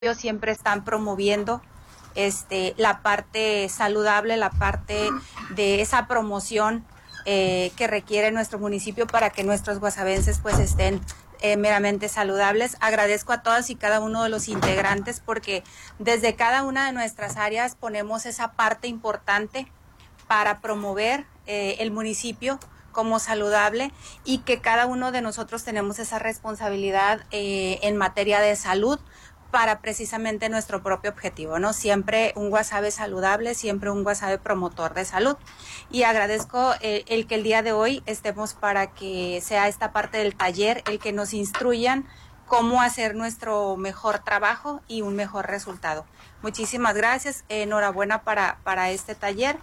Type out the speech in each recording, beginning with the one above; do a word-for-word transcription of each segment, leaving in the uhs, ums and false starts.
siempre están promoviendo este, la parte saludable, la parte de esa promoción eh, que requiere nuestro municipio para que nuestros guasavenses pues estén eh, meramente saludables. Agradezco a todas y cada uno de los integrantes porque desde cada una de nuestras áreas ponemos esa parte importante para promover eh, el municipio como saludable y que cada uno de nosotros tenemos esa responsabilidad eh, en materia de salud para precisamente nuestro propio objetivo, ¿no? Siempre un Guasave saludable, siempre un Guasave promotor de salud. Y agradezco eh, el que el día de hoy estemos para que sea esta parte del taller, el que nos instruyan cómo hacer nuestro mejor trabajo y un mejor resultado. Muchísimas gracias, eh, enhorabuena para, para este taller.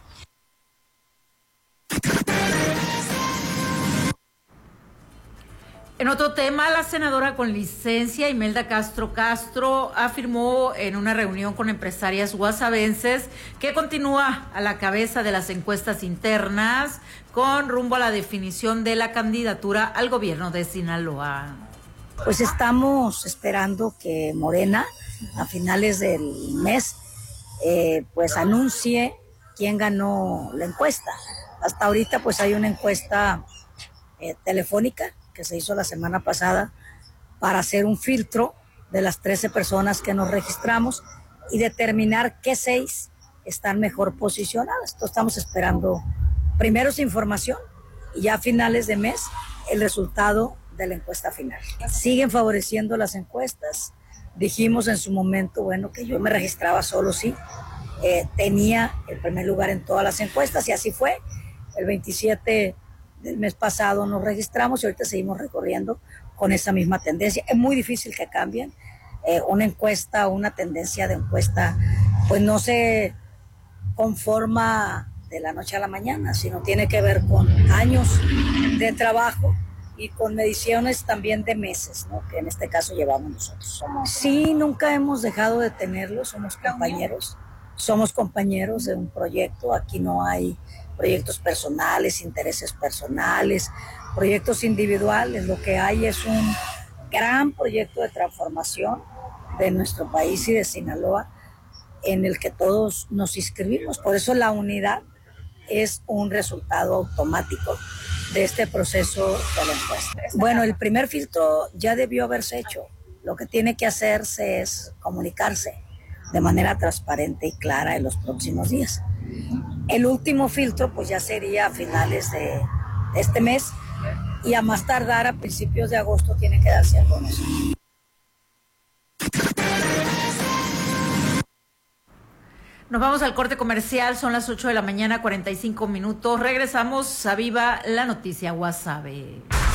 En otro tema, la senadora con licencia Imelda Castro Castro afirmó en una reunión con empresarias guasavenses que continúa a la cabeza de las encuestas internas con rumbo a la definición de la candidatura al gobierno de Sinaloa. Pues estamos esperando que Morena a finales del mes eh, pues anuncie quién ganó la encuesta. Hasta ahorita pues hay una encuesta eh, telefónica que se hizo la semana pasada para hacer un filtro de las trece personas que nos registramos y determinar qué seis están mejor posicionadas. Entonces estamos esperando primero esa información y ya a finales de mes el resultado de la encuesta final. Siguen favoreciendo las encuestas. Dijimos en su momento, bueno, que yo me registraba solo sí, eh, tenía el primer lugar en todas las encuestas y así fue. El veintisiete del mes pasado nos registramos y ahorita seguimos recorriendo con esa misma tendencia. Es muy difícil que cambien. Eh, una encuesta, una tendencia de encuesta, pues no se conforma de la noche a la mañana, sino tiene que ver con años de trabajo y con mediciones también de meses, ¿no? Que en este caso llevamos nosotros. Sí, nunca hemos dejado de tenerlo, somos compañeros, somos compañeros de un proyecto, aquí no hay proyectos personales, intereses personales, proyectos individuales. Lo que hay es un gran proyecto de transformación de nuestro país y de Sinaloa en el que todos nos inscribimos. Por eso la unidad es un resultado automático de este proceso de la encuesta. Bueno, el primer filtro ya debió haberse hecho. Lo que tiene que hacerse es comunicarse de manera transparente y clara en los próximos días. El último filtro pues ya sería a finales de este mes y a más tardar a principios de agosto tiene que darse a conocer. Nos vamos al corte comercial, son las ocho de la mañana, cuarenta y cinco minutos. Regresamos a Viva la Noticia Guasave.